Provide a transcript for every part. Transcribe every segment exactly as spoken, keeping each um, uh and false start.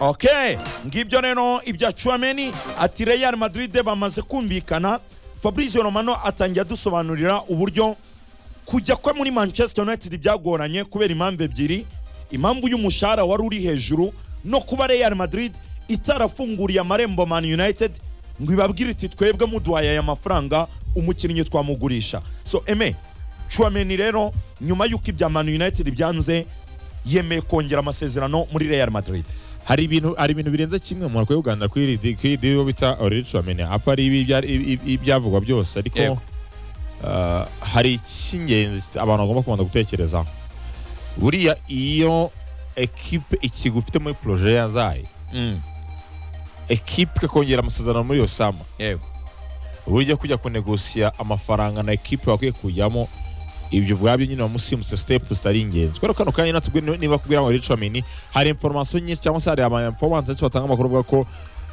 Okay, ngibyo rero ibya Tchouaméni ati Real Madrid bamaze kumvikana. Fabrizio Romano atangiye dusobanurira uburyo kujya kwa muri Manchester United byagoranye kubera impamvu ebyiri, impamvu y'umushahara wari uri hejuru no kuba Real Madrid itarafunguriye amarembo Man United ngo ibabwire iti twebwe muduhaye aya mafaranga umukinnyi twamugurisha. So eme Tchouaméni rero nyuma y'uko ibya Man United byanze yemeye kongera amasezerano muri Real Madrid. hari ibintu ari ibintu birenze kimwe mu rwego Uganda kuri kuri dio bita Aurelien Tchouaméni apari ibi ibyavugwa byose ariko uh, hari kingenzi abantu bagomba kubanza gutekereza buriya iyo equipe ikigufite muri projet yazaye mm. equipe kongera amasezerano muri yo sama yego burya kujya kunegosia amafaranga na equipe bakwiye kujyamo ibyo bwabyo nyine bamusimutse step stari ingenzi kwero kano kanya natubwe niba kubwira Aurelien Tchouaméni hari information nyinshi cyangwa se hari ama information batanga amakuru bwa ko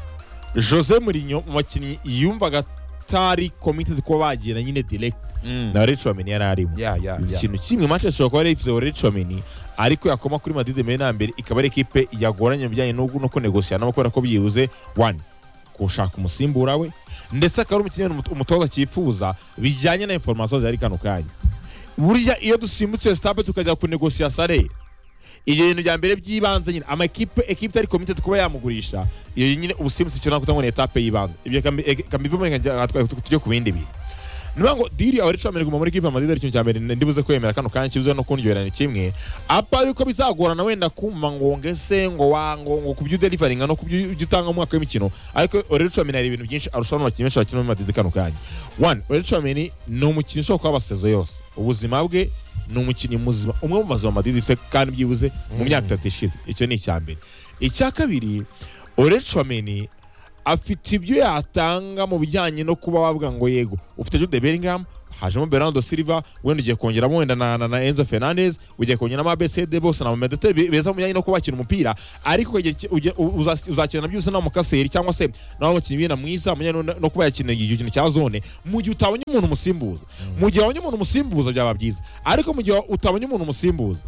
Jose Mourinho mu bakinnyi yumvaga tari committed ko bagira nyine direct mm. na Aurelien Tchouaméni yari arimo yeah, yeah, yeah. ikintu kimwe Manchester ko ari ifite Aurelien Tchouaméni ariko yakoma kuri Madrid mbere na mbere ikaba ari equipe yagoranye bijyanye no no kunegosia n'abakora ko byibuze one kushaka umusimbura we ndetse akaba umukinnyi umutoza cyifuza bijyanye na information zari kano kanya. Burya iyo dusimbutse stable tukajya kunegosia sare iyo bintu bya mbere byibanze nyine ama equipe equipe ari committed kuba yamugurisha iyo nyine ubusimbutse cyo nakutangwa na etape yibanze ibyo kambivume tujye ku bindi bintu Nubango diri Aurelien Tchouaméni guma muri equipe Madrid aricyo cyambere ndibuze kwemera kano kanya kibuze no kundyohera ni kimwe apa yuko bizagorana wenda kumva ngo ngese ngo wango ngo kubyo delivering no kubyo utanga umwaka w'imikino ariko Aurelien Tchouaméni ari ibintu byinshi arushaho n'abakinnyi benshi bakina muri Madrid kano kanya. One Aurelien Tchouaméni ni umukinnyi ushobora kuba abasezo yose ubuzima bwe ni umukinnyi muzima umwe mu mazima Madrid ifite kandi byibuze mu myaka itatu ishize icyo ni icyambere. Icya kabiri Aurelien Tchouaméni afite ibyo yatanga mu bijyanye no kuba wavuga ngo yego ufite Jude Bellingham hajemo Bernardo Silva wenda ugiye kongeramo wenda na, na, na Enzo Fernandez ugiye kongeramo A B C D bose na Medete beza mu bijyanye no kubakina umupira ariko uzakina byose na mukaseri cyangwa se naho umukinnyi na mwiza mu no kuba yakina igihe cya zone mu gihe utabonye umuntu musimbuza mu gihe wabonye umuntu musimbuza byaba byiza ariko mu gihe utabonye umuntu musimbuza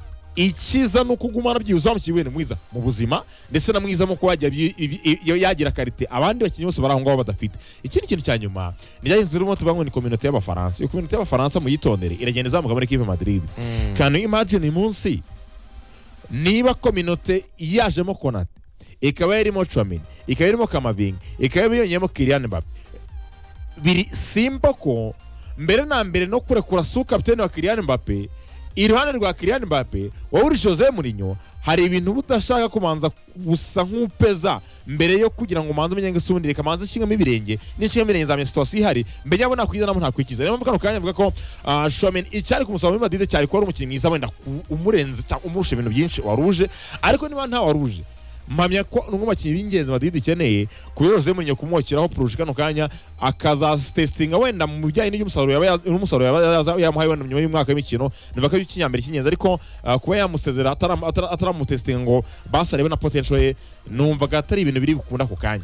ikiza no kugumana byibuza mukiwene mwiza mu buzima ndetse na mwiza mu kwajya yagira karite abandi bakinnyi bose barangwa badafite. Ikindi kintu cya nyuma nijyagenze urimo tubangwe ni communauté y'abafaransa iyo communauté y'abafaransa mu yitondere iragenda izamuka muri equipe Madrid. mm. Can you imagine munsi niba communauté yajemo Konate ikaba yarimo Tchouaméni ikaba yarimo Kamavinga ikaba yonyemo Kylian Mbappé biri simple ko mbere na mbere no kurekura su capitaine wa Kylian Mbappé iruhande rwa Kylian Mbappé wowe uri Jose Mourinho hari ibintu budashaka kumanza gusa nk'upeza mbere yo kugira ngo manze umenye ngesundire kamanze ishingamo ibirenge n'ishingamo ibirenge za Messi ihari mbere yabona kwiza namo nta kwikiza rero mukano kanya avuga ko uh, Tchouaméni icyari kumusaba muri Madrid cyari ko ari umukinnyi mwiza wenda umurenze cyangwa umurusha ibintu byinshi waruje ariko niba nta waruje mpamya ko n'umukinnyi b'ingenzi Madrid ikeneye kubiroze Mourinho kumwokeraho projet kano kanya akaza testinga wenda mu bijyanye n'umusaruro yaba n'umusaruro yamuhaye wenda nyuma y'umwaka w'imikino niba ko ikinyambere kinyenza ariko uh, kuba yamusezera ataramutestinga ngo basarebe na potential ye numvaga atari ibintu biri gukunda ku kanya.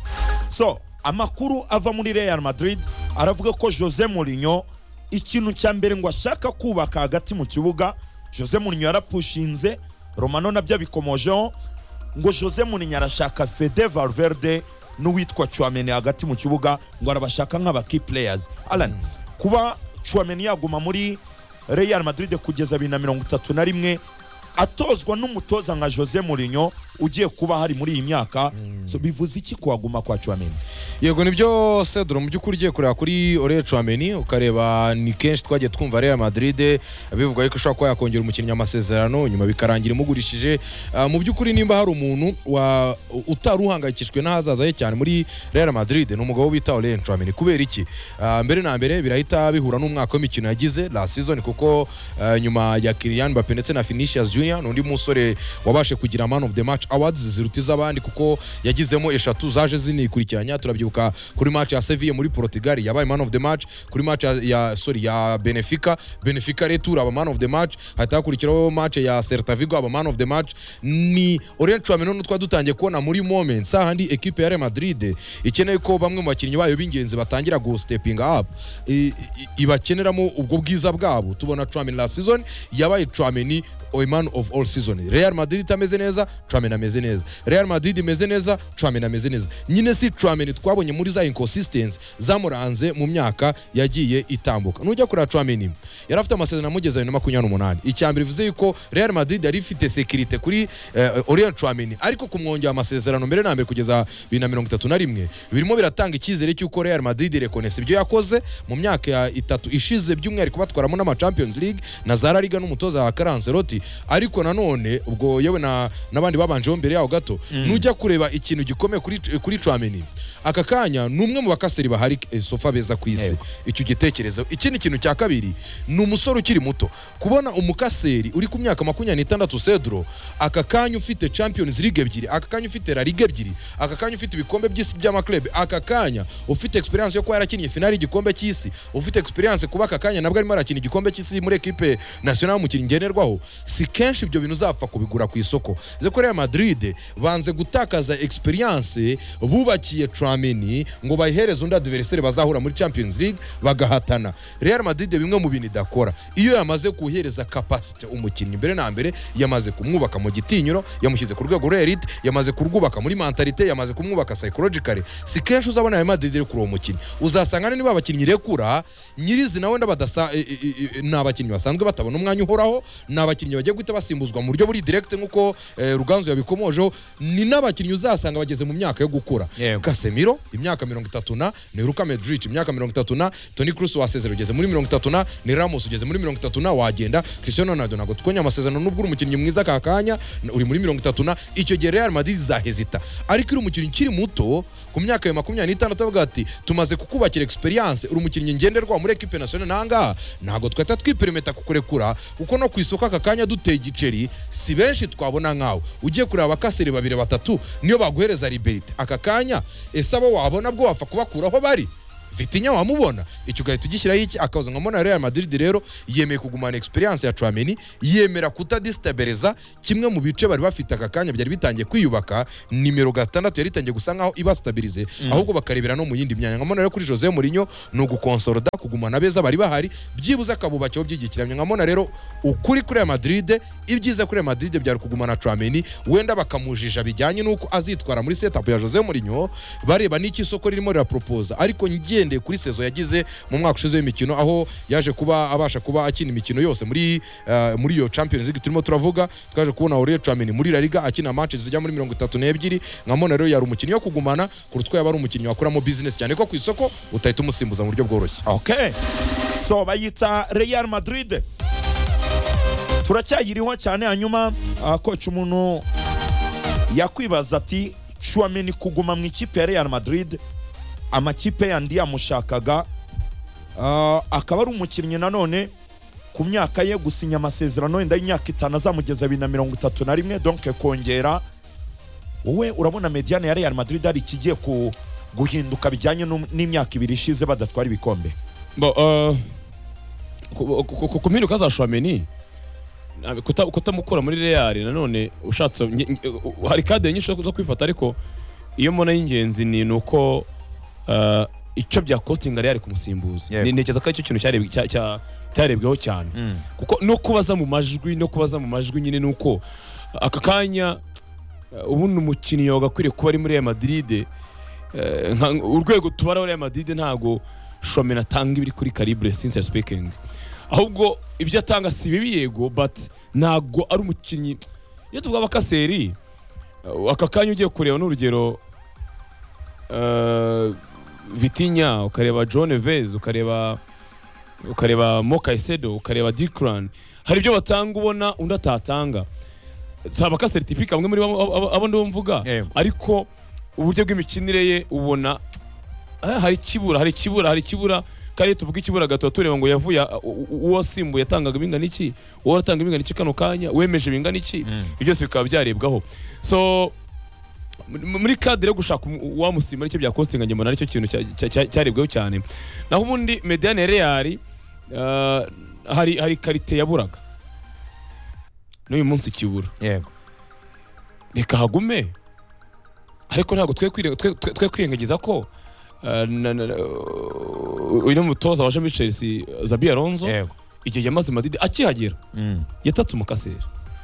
So amakuru ava muri Real Madrid aravuga ko Jose Mourinho ikintu cya mbere ngo ashaka kubaka hagati mu kibuga Jose Mourinho yarapushinze Romano nabyo bikomojeho ngo Jose Mourinho arashaka Fede Valverde n'uwitwa Tchouaméni hagati mu kibuga ngo arabashaka nk'aba key players. Alan mm. kuba Tchouaméni yaguma muri Real Madrid kugeza bibiri na mirongo itatu na rimwe atozwa n'umutoza nka Jose Mourinho ugiye kuba hari muri iyi myaka mm. so bivuze iki kuaguma kwa Tchouaméni? Yego nibyo Cedro mu byukuri giye kureba kuri Aurelien Tchouaméni ukareba ni kenshi twagiye twumva Real Madrid bivuga yuko ashaka ko yakongera umukinnyi amasezerano nyuma bikarangira imugurishije. Uh, mu byukuri nimba hari umuntu wa utaruhangayikishwe n'ahazaza ye cyane muri Real Madrid ni umugabo bita Aurelien Tchouaméni. Kubera iki? Uh, mbere na mbere birahita bihura n'umwaka w'imikino yagize la season kuko uh, nyuma ya Kylian Mbappé ndetse na Vinicius Junior n'undi musore wabashe kugira man of the match awards zirutiza abandi kuko yagizemo eshatu zaje zinikurikiranya. Turabyibuka kuri match ya Sevilla muri Portugal yabaye man of the match, kuri match ya, ya sorry ya Benfica Benfica retour aba man of the match, hata kurikiraho match ya Celta Vigo aba man of the match. Ni Aurelien Tchouaméni no twadutangiye kubona muri moments ahandi equipe ya Real Madrid ikeneye ko bamwe mu bakinnyi bayo b'ingenzi batangira go stepping up ibakeneramo ubwo bwiza bwabo. Tubona Tchouaméni la season yabaye Tchouaméni a man of all season. Real Madrid ameze neza, Tchouaméni ameze neza. Real Madrid imeze neza, Tchouaméni ameze neza. Nyine si Tchouaméni twabonye muri za inconsistency zamuranze mu myaka yagiye itambuka. Nujya kuri Tchouaméni yari afite amasezerano amugeza bibiri na makumyabiri n'umunani. Icyambere bivuze yuko Real Madrid yari ifite security kuri uh, Aurelien Tchouaméni, ariko kumwongera amasezerano mbere na mbere kugeza bibiri na mirongo itatu na rimwe birimo biratanga icyizere cy'uko Real Madrid reconnaît ibyo yakoze mu myaka ya itatu ishize, by'umwihariko batwaramo n'ama Champions League na za La Liga n'umutoza wa Carlo Ancelotti. Ariko nanone ubwo yewe na nabandi babanjeho mbere yaho gato mm. nujya kureba ikintu gikomeye kuri kuri Tchouaméni aka kanya numwe mu bakaseri bahari eh, sofa beza kwisi icyo gitekerezo. Ikindi kintu cya kabiri ni umusore ukiri muto, kubona umukaseri uri ku myaka makumyabiri n'itandatu Cedro aka kanya ufite Champions League ebyiri, aka kanya ufite La Liga ebyiri, aka kanya ufite ibikombe by'isi by'amaklub, aka kanya ufite experience yo kuba yarakinnye finali igikombe cy'isi, ufite experience kuba aka kanya nabwo arimo arakina igikombe cy'isi muri equipe nationale mu kingenderwaho. Si kenshi ibyo bintu uzapfa kubigura ku isoko. Ze ko Real Madrid banze gutakaza experience bubakiye Tchouaméni ngo bayihereze undi adversaire bazahura muri Champions League bagahatana. Real Madrid bimwe mu bintu idakora, iyo yamaze kuhereza capacity umukinnyi mbere na mbere yamaze kumwubaka mu gitinyiro, yamushyize ku rwego rwa elite, yamaze kurwubaka muri mentalite, yamaze kumwubaka psychologically. Si kenshi uzabona Real Madrid kuri uwo mukinnyi. Uzasanga niba abakinnyi rekura nyirizi nawe ndabadasa e, e, e, n'abakinnyi basanzwe batabona umwanya uhoraho, n'abakinnyi bagiye guhita basimbuzwa mu buryo buri direct nkuko e, Ruganzu yabikomojeho. Ni n'abakinnyi uzasanga bageze mu myaka yo gukura. Yeah. Casemiro imyaka mirongo itatu na, ni Luka Modric imyaka mirongo itatu na, Toni Kroos wasezera ugeze muri mirongo itatu na, ni Ramos ugeze muri mirongo itatu na, wagenda Cristiano Ronaldo nago twonya amasezerano n'ubwo umukinnyi mwiza kakanya uri muri mirongo itatu na. Icyo gihe Real Madrid zahezita, ariko uri umukinnyi kiri muto ku myaka ya makumyabiri n'itandatu avuga ati tumaze kukubakira experience, uri umukinnyi ngenderwa muri equipe nationale nanga nago tweta twiperimeta kukurekura kuko no kwisoko aka kanya duteye igiceri si benshi twabona nkawe. Ugiye kureba abakaseri babiri batatu niyo baguhereza liberty aka kanya, esabo wabona bwo wafa kubakuraho bari Vitinha wamubona. Icyo gahe tugishyiraho iki akaza nkamona Real Madrid rero yemeye kugumana experience ya Tchouaméni, yemera kutadestabiliza kimwe mu bice bari bafite aka kanya byari bitangiye kwiyubaka. Nimero gatandatu yari itangiye gusa nkaho ibastabilize mm. ahubwo bakarebera no mu yindi myanya. Nkamona rero kuri Jose Mourinho no gukonsolider kugumana beza bari bahari byibuze akabubakyeho byigikiranye. Nkamona rero ukuri kuri Real Madrid, ibyiza kuri Real Madrid byari kugumana Tchouaméni, wenda bakamujija bijyanye nuko azitwara muri setup ya Jose Mourinho, bareba n'iki isoko ririmo rira propose. Ariko ngiye kuri sezo yagize mu mwaka ushize w'imikino aho yaje kuba abasha kuba akina imikino yose muri uh, muri yo Champions League turimo turavuga, twaje kubona Aurelien Tchouaméni muri La Liga akina matches zijya muri mirongo itatu n'ebyiri. Nkamona rero yari umukinnyi wo kugumana kurutwa yaba ari umukinnyi wakuramo business cyane ko ku isoko utahita umusimbuza mu buryo bworoshye. Okay, so bayita Real Madrid turacyayiriho cyane. Hanyuma uh, coach umuntu yakwibaza ati Tchouaméni kuguma mu ikipe ya Real Madrid, amakipe yandi yamushakaga, uh, akaba ari umukinnyi nanone ku myaka ye gusinya amasezerano wenda y'imyaka itanu azamugeza bibiri na mirongo itatu na rimwe, donc kongera. Wowe urabona mediane ya Real Madrid ari kigiye ku guhinduka bijyanye n'imyaka ibiri ishize badatwara ibikombe? Bo uh, ku mpinduka za Tchouaméni kutamukura muri Real nanone ushatse hari kade nyinshi zo kwifata, ariko iyo mbona y'ingenzi ni nuko Uh, icyo bya costing Real kumusimbuza. Yeah. Ntekereza ko icyo kintu cyarebwe cyarebweho cyane mm. kuko no kubaza mu majwi no kubaza mu majwi nyine nuko aka kanya uh, ubundi umukinnyi wagakwiriye kuba ari muri Real Madrid, uh, urwego tubara Real Madrid ntago Tchouaméni atanga ibiri kuri calibre since speaking, ahubwo ibyo atanga si bibi yego, but ntago ari umukinnyi. Iyo tuvuga abakaseri uh, aka kanya ugiye kureba n'urugero uh, Vitinha, ukareba John Neves, ukareba ukareba Mo Caicedo, ukareba Declan, hari ibyo batanga ubona undi atatanga. Saba ka certificate bamwe muri abo ndo mvuga, yeah. Ariko uburyo bw'imikinire ye ubona ah, hari kibura hari kibura hari kibura kare tuvuga ikibura gato tureba ngo yavuye uwo simbu yatangaga bingana iki, uwo atanga bingana iki kano kanya, wemeje bingana iki, mm. Byose bikaba byarebwaho. So muri cadre yo gushaka wa musima aricyo bya costing ngemo naricyo kintu cyarebweho cyane. Naho ubundi mediane Real uh, hari hari karite yaburaga n'uyu munsi kibura, yego reka hagume, ariko ntago twe twe kwirengagiza ko uyu mutoza waje muri Chelsea Xabi Alonso, yego igihe yamaze Madrid akihagera mm. yatatse umukasera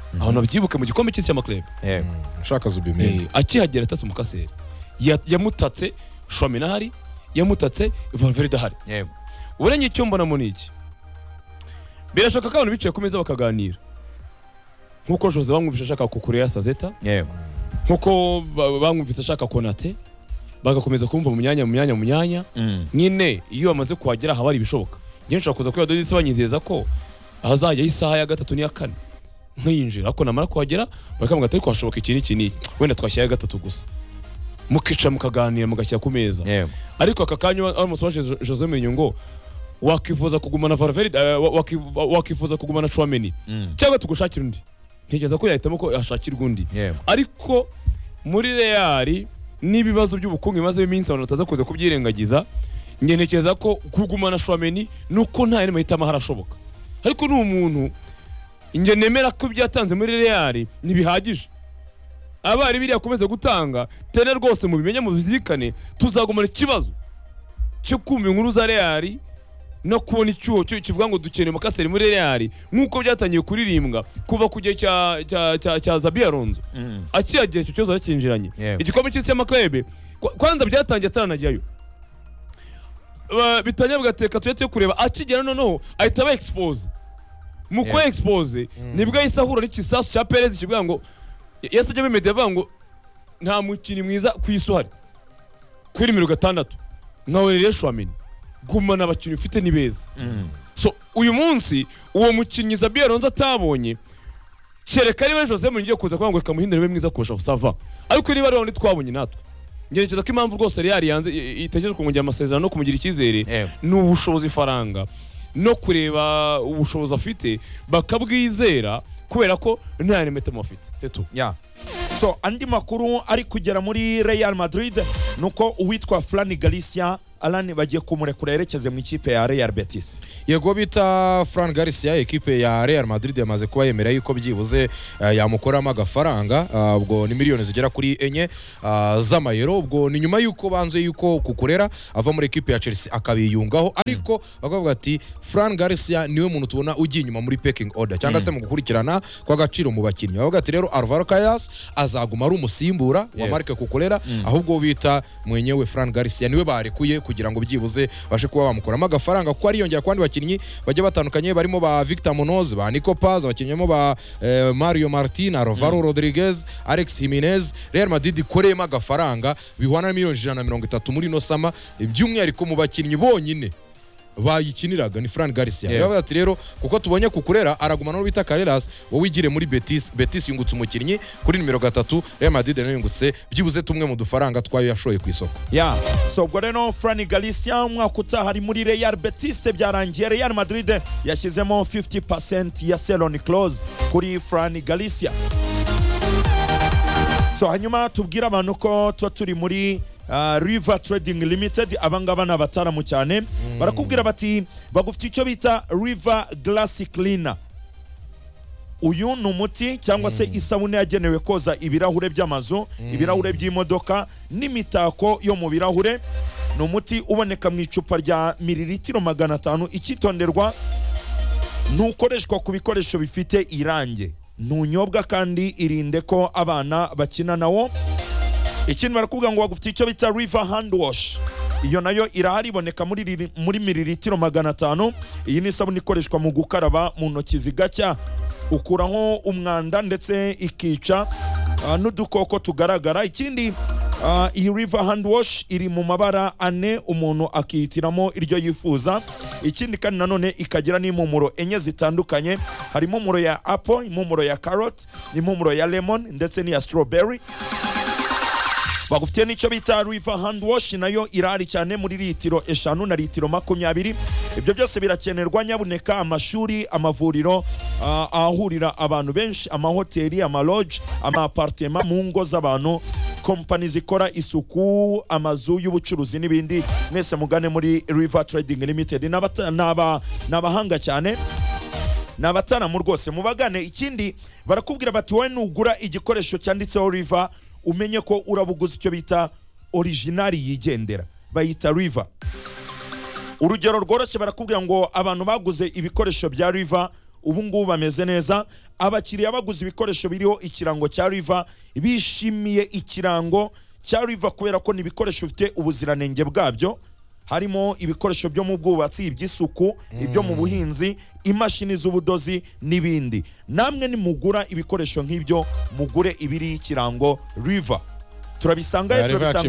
aho nabyibuke mu gikombe cy'isi y'amaklub yego ushaka Zubimendi akihagera atatse umukaseri Ya- yamutatse Chouameni ahari yamutatse Valverde ahari yego uburenye icyo mbonamo ni iki birashoboka ko abantu bicaye ku meza bakaganira nk'uko Jose bamwumvise ashaka kukureya Sazeta yego nk'uko ba- bamwumvise ashaka Konate bagakomeza kumva mu myanya mu myanya mu myanya Mm. nyine iyo bamaze kuhagera haba hari ibishoboka njye nshobora kuza kuri Dodisi banyizeza ko ahazajya isaha ya gatatu n'iya kane nkiyinjira ariko namara kuhagera bakambwira ati ariko hashoboka iki n'iki n'iki wenda twashyira ya gatatu gusa mukica mukaganira mugashyira ku meza yego ariko aka kanya aramutse waje Jose Mourinho ngo wakifuza kugumana Valverde eh, waki- wakifuza kugumana Chouameni Mm. cyangwa tugushakira undi ntekereza ko yahitamo ko yashakirwa undi yego ariko muri Real n'ibibazo by'ubukungu bimaze iminsi abantu bataza kuza kubyirengagiza njye ntekereza ko kugumana Chouameni nuko nta yindi mahitamo harashoboka ariko ni umuntu njye nemera ko byatanze muri Real ntibihagije abari biriya akomeza gutanga tene rwose mu bimenye mu bizirikane tuzagumana ikibazo cyo kumva inkuru za Real no kubona icyuho cyo kivuga ngo dukeneye makaseri muri Real nkuko byatangiye kuririmbwa kuva ku gihe cya cya cya, cya Zabi Alonso Mm. akiyagira icyo kibazo yakinjiranye Yego. igikombe cy'isi y'amaklub kwa- kwanza byatangiye ataranajyayo Ba- bitanya bigateka tujye tujye kureba akigera noneho ahita aba expose mu kuba Yego. expose nibwo yahise ahura n'ikisasu cya Perez kivuga ngo yase ajya bimede avuga ngo nta mukinnyi mwiza ku isi uhari kuri mirongo gatandatu nkawe rero Chouameni gumana abakinnyi ufite ni beza Mm. so uyu munsi uwo mukinnyi Zabi Alonso atabonye kereka ariwe Jose Mourinho kuza kuvuga ngo reka muhindure be mwiza kurusha sava ariko niba ariwe ntitwabonye natwe ngerekeza ko impamvu rwose Real yanze i- itegereje kumugirira amasezerano no kumugira icyizere Yego. ni ubushobozi faranga no kureba ubushobozi afite bakabwizera kubera ko nta nimetamo afite c'est tout Yeah. So andi makuru ari kugera muri Real Madrid nuko uwitwa Fran Galicia Alan bagiye kumurekura yerekeze mu ikipe ya Real Betis. yego bita Fran Garcia ekipe ya Real Madrid yamaze kuba yemera yuko byibuze uh, yamukoramo agafaranga uh, ubwo ni miliyoni zigera kuri enye uh, z'amayero ubwo ni nyuma yuko banze yuko kukurera ava muri ekipe ya Chelsea akabiyungaho ariko bakavuga ati Fran Garcia niwe muntu tubona ugiye inyuma muri pecking order cyangwa se mu gukurikirana kw'agaciro mu bakinnyi bavuga ati rero Alvaro Carlos azaguma ari umusimbura wa Yeah. Marc Cucurella ahubwo bita mwenyewe Fran Garcia niwe barekuye kugira ngo byibuze bashe kuba bamukoramo agafaranga kuko ariyongera kwandi bakinnyi bajya batandukanye barimo ba Victor Munoz ba Nico Paz abakinnyi ba eh, Mario Martin Alvaro mm. Rodriguez Alex Jimenez Real Madrid ikoreyemo agafaranga bihwana na miliyoni ijana na mirongo itatu muri no sama by'umwihariko mu bakinnyi bonyine bayikiniraga ni Fran Garcia Yeah. yavuga ati rero kuko tubonye kukurera aragumana no bita Carreras wowe igire muri Betis Betis yungutse umukinnyi kuri nimero gatatu Real Madrid nayo yungutse byibuze tumwe mu dufaranga twayo yashoye ku isoko Yeah. So ubwo rero Fran Galicia umwaka utaha ari muri Real Betis byarangiye Real Madrid yashyizemo fifty percent ya sell-on clause kuri Fran Galicia. So hanyuma tubwira abantu ko tuba turi muri uh, River Trading Limited abangaba ni abataramu cyane mm. barakubwira bati bagufite icyo bita River Glass Cleaner. Uyu ni umuti cyangwa se isabune yagenewe koza ibirahure by'amazu mm. ibirahure by'imodoka n'imitako yo mu birahure. Ni umuti uboneka mu icupa rya mililitiro magana atanu icyitonderwa nukoreshwa ku bikoresho bifite irange ntunyobwa kandi irinde ko abana bakina nawo. Ikindi barakubwira ngo bagufite icyo bita River Hand Wash, iyo nayo irahari iboneka muri muri mililitiro magana atanu. Iyi ni isabune ikoreshwa mu gukaraba mu ntoki zigacya ukuraho umwanda ndetse ikica uh, n'udukoko tugaragara. Ikindi uh, iyi River Hand Wash iri mu mabara ane umuntu akihitiramo iryo yifuza. Ikindi kandi nanone ikagira n'impumuro enye zitandukanye, harimo impumuro ya apple, impumuro ya carrot, impumuro ya lemon ndetse n'iya strawberry. Bagufitiye n'icyo bita River Hand Wash nayo irahari cyane muri litiro eshanu na litiro makumyabiri. Ibyo byose birakenerwa nyabuneka amashuri, amavuriro, uh, ahahurira abantu benshi, amahoteli, amalodge, amapartema mu ngo z'abantu, kompani zikora isuku, amazu y'ubucuruzi n'ibindi. Mwese mugane muri River Trading Limited n'aba n'abahanga cyane n'abataramu rwose mubagane. Ikindi barakubwira bati wowe nugura igikoresho cyanditseho River umenye ko urabuguza icyo bita originali yigendera bayita River. Urugero rworoshye barakubwira ngo abantu baguze ibikoresho bya River ubu ngubu bameze neza. Abakiriya baguze ibikoresho biriho ikirango cya River bishimiye ikirango cya River kubera ko ni ibikoresho bifite ubuziranenge bwabyo, harimo ibikoresho byo mu bwubatsi, iby'isuku, ibyo mu buhinzi, imashini z'ubudozi n'ibindi. Namwe nimugura ibikoresho nk'ibyo mugure ibiri ikirango River. Turabisanga River turabisanga